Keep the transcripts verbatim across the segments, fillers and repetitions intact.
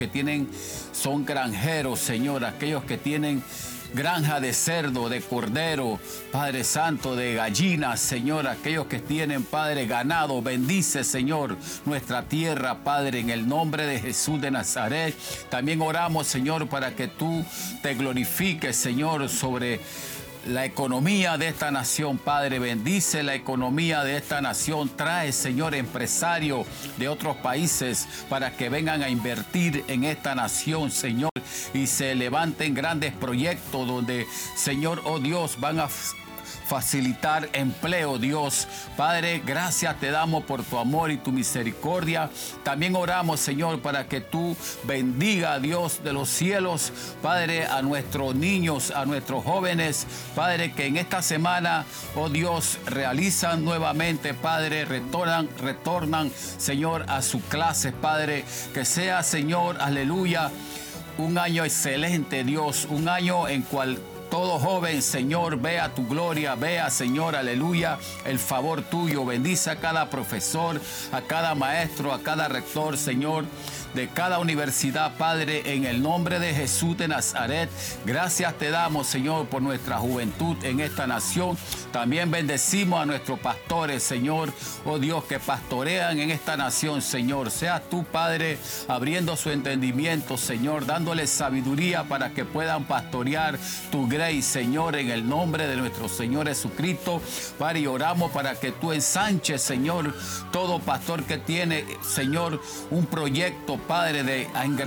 que tienen, son granjeros, Señor, aquellos que tienen granja de cerdo, de cordero, Padre Santo, de gallinas, Señor, aquellos que tienen, Padre, ganado, bendice, Señor, nuestra tierra, Padre, en el nombre de Jesús de Nazaret. También oramos, Señor, para que tú te glorifiques, Señor, sobre la economía de esta nación, Padre. Bendice la economía de esta nación. Trae, Señor, empresarios de otros países para que vengan a invertir en esta nación, Señor, y se levanten grandes proyectos donde, Señor, oh Dios, van a facilitar empleo, Dios. Padre, gracias te damos por tu amor y tu misericordia. También oramos, Señor, para que tú bendiga, Dios de los cielos, Padre, a nuestros niños, a nuestros jóvenes, Padre, que en esta semana, oh Dios, realizan nuevamente, Padre, retornan, retornan, Señor, a sus clases, Padre. Que sea, Señor, aleluya, un año excelente, Dios, un año en cual todo joven, Señor, vea tu gloria, vea, Señor, aleluya, el favor tuyo. Bendice a cada profesor, a cada maestro, a cada rector, Señor, de cada universidad, Padre, en el nombre de Jesús de Nazaret. Gracias te damos, Señor, por nuestra juventud en esta nación. También bendecimos a nuestros pastores, Señor, oh Dios, que pastorean en esta nación, Señor. Sea tú, Padre, abriendo su entendimiento, Señor, dándoles sabiduría para que puedan pastorear tu gracia, Señor, en el nombre de nuestro Señor Jesucristo. Padre, y oramos para que tú ensanches, Señor, todo pastor que tiene, Señor, un proyecto, Padre, de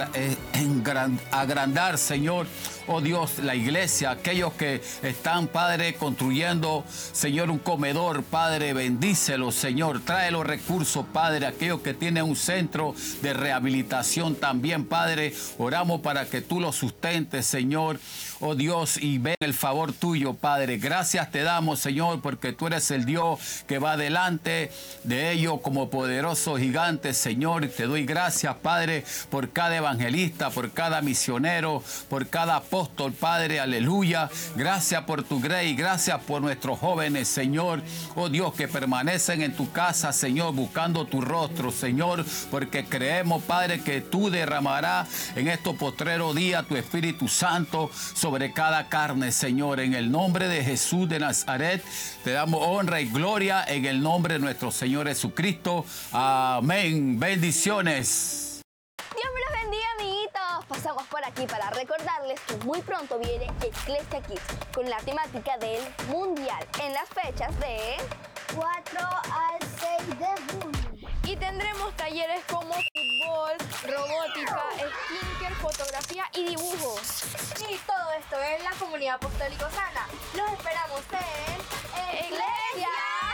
agrandar, Señor, oh Dios, la iglesia, aquellos que están, Padre, construyendo, Señor, un comedor, Padre, bendícelos, Señor, trae los recursos, Padre, aquellos que tienen un centro de rehabilitación también, Padre, oramos para que tú los sustentes, Señor, oh Dios, y ven el favor tuyo, Padre. Gracias te damos, Señor, porque tú eres el Dios que va delante de ellos como poderoso gigante, Señor, y te doy gracias, Padre, por cada evangelista, por cada misionero, por cada apóstol, Padre, aleluya. Gracias por tu gracia, gracias por nuestros jóvenes, Señor, oh Dios, que permanecen en tu casa, Señor, buscando tu rostro, Señor, porque creemos, Padre, que tú derramarás en estos postreros días tu Espíritu Santo sobre cada carne, Señor, en el nombre de Jesús de Nazaret. Te damos honra y gloria en el nombre de nuestro Señor Jesucristo. Amén. Bendiciones. Dios me los bendiga, amiguitos. Pasamos por aquí para recordarles que muy pronto viene Iglesia Kids con la temática del Mundial en las fechas de cuatro al seis de junio. Y tendremos talleres como fútbol, robótica, skincare, fotografía y dibujo. Y todo esto en la comunidad apostólica Osana. Los esperamos en Iglesia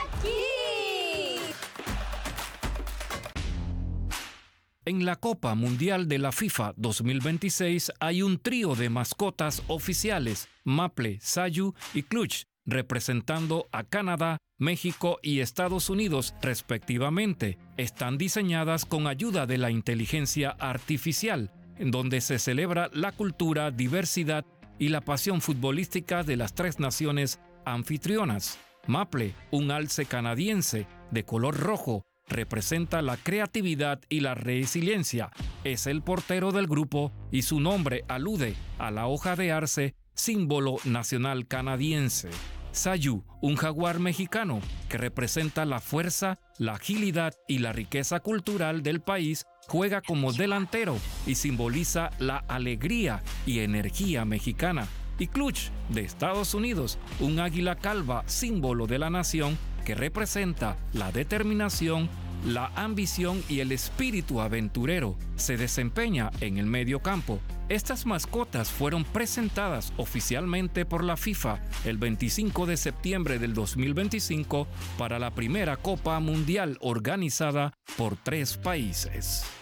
Kids. En la Copa Mundial de la FIFA dos mil veintiséis hay un trío de mascotas oficiales, Maple, Sayu y Clutch, representando a Canadá, México y Estados Unidos respectivamente. Están diseñadas con ayuda de la inteligencia artificial, en donde se celebra la cultura, diversidad y la pasión futbolística de las tres naciones anfitrionas. Maple, un alce canadiense de color rojo, representa la creatividad y la resiliencia. Es el portero del grupo y su nombre alude a la hoja de arce, símbolo nacional canadiense. Sayu, un jaguar mexicano que representa la fuerza, la agilidad y la riqueza cultural del país, juega como delantero y simboliza la alegría y energía mexicana. Y Clutch, de Estados Unidos, un águila calva, símbolo de la nación que representa la determinación, la ambición y el espíritu aventurero. Se desempeña en el medio campo. Estas mascotas fueron presentadas oficialmente por la FIFA el veinticinco de septiembre del dos mil veinticinco para la primera Copa Mundial organizada por tres países.